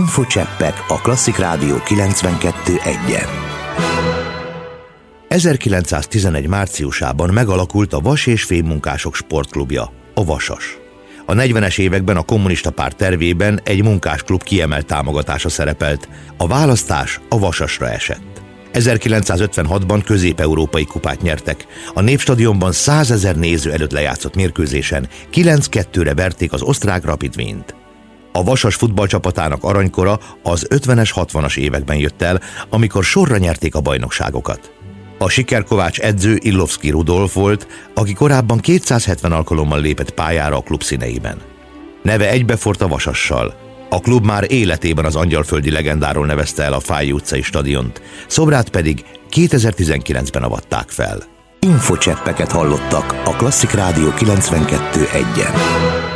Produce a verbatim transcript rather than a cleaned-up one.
Infocseppek a Klasszik Rádió kilencvenkettő egyen. ezerkilencszáztizenegy márciusában megalakult a Vas- és Fémmunkások Sportklubja, a Vasas. A negyvenes években a kommunista párt tervében egy munkásklub kiemelt támogatása szerepelt, a választás a Vasasra esett. ezerkilencszázötvenhatban közép-európai kupát nyertek, a Népstadionban százezer néző előtt lejátszott mérkőzésen kilenc kettőre verték az osztrák Rapid Wient. A Vasas futballcsapatának aranykora az ötvenes, hatvanas években jött el, amikor sorra nyerték a bajnokságokat. A sikerkovács edző Illovszky Rudolf volt, aki korábban kétszázhetven alkalommal lépett pályára a klub színeiben. Neve egybefort a Vasassal. A klub már életében az angyalföldi legendáról nevezte el a Fáy utcai stadiont, szobrát pedig kétezer-tizenkilencben avatták fel. Infocseppeket hallottak a Klasszik Rádió kilencvenkettő egyen.